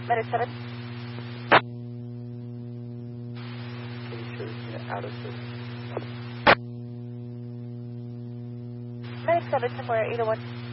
Medic 7. Can you show us out of service? Medic 7, somewhere 801.